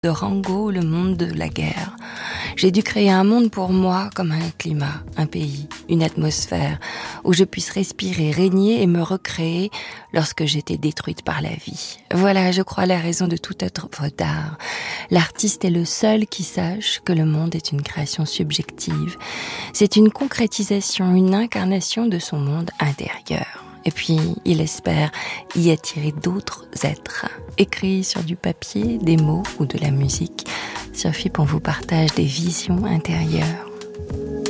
de Rango, le monde de la guerre. J'ai dû créer un monde pour moi comme un climat, un pays, une atmosphère où je puisse respirer, régner et me recréer lorsque j'étais détruite par la vie. Voilà, je crois, la raison de toute œuvre d'art. L'artiste est le seul qui sache que le monde est une création subjective. C'est une concrétisation, une incarnation de son monde intérieur. Et puis, il espère y attirer d'autres êtres, écrits sur du papier, des mots ou de la musique. Sophie, on vous partage des visions intérieures.